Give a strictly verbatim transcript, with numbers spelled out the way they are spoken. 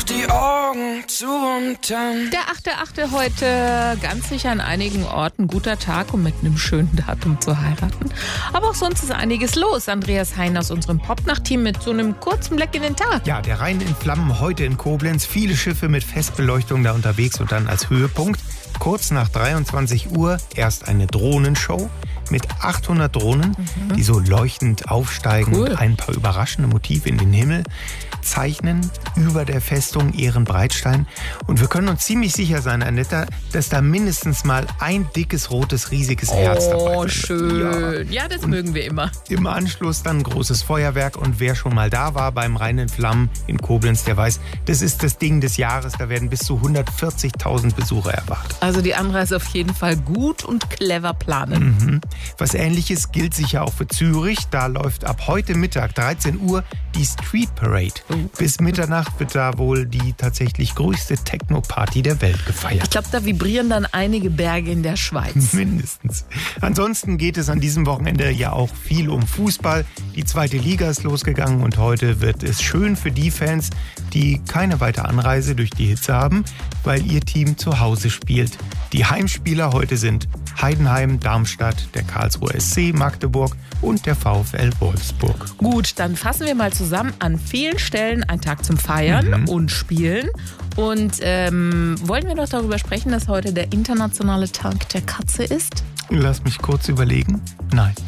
die Augen zu und dann. Der achte achte heute ganz sicher an einigen Orten guter Tag, um mit einem schönen Datum zu heiraten. Aber auch sonst ist einiges los. Andreas Hein aus unserem Popnacht-Team mit so einem kurzen Blick in den Tag. Ja, der Rhein in Flammen heute in Koblenz. Viele Schiffe mit Festbeleuchtung da unterwegs und dann als Höhepunkt. Kurz nach dreiundzwanzig Uhr erst eine Drohnenshow mit achthundert Drohnen, mhm. die so leuchtend aufsteigen cool. und ein paar überraschende Motive in den Himmel zeichnen über der Festung Ehrenbreitstein. Und wir können uns ziemlich sicher sein, Anetta, dass da mindestens mal ein dickes, rotes, riesiges Herz dabei ist. Oh, schön. Ja, ja das und mögen wir immer. Im Anschluss dann ein großes Feuerwerk. Und wer schon mal da war beim Rhein in Flammen in Koblenz, der weiß, das ist das Ding des Jahres. Da werden bis zu hundertvierzigtausend Besucher erwartet. Also die Anreise auf jeden Fall gut und clever planen. Mhm. Was Ähnliches gilt sicher auch für Zürich. Da läuft ab heute Mittag, dreizehn Uhr, die Street Parade. Bis Mitternacht wird da wohl die tatsächlich größte Techno-Party der Welt gefeiert. Ich glaube, da vibrieren dann einige Berge in der Schweiz. Mindestens. Ansonsten geht es an diesem Wochenende ja auch viel um Fußball. Die zweite Liga ist losgegangen und heute wird es schön für die Fans, die keine weitere Anreise durch die Hitze haben, weil ihr Team zu Hause spielt. Die Heimspieler heute sind Heidenheim, Darmstadt, der Karlsruher S C, Magdeburg und der VfL Wolfsburg. Gut, dann fassen wir mal zusammen. An vielen Stellen ein Tag zum Feiern mhm. und Spielen. Und ähm, wollen wir noch darüber sprechen, dass heute der internationale Tag der Katze ist? Lass mich kurz überlegen. Nein.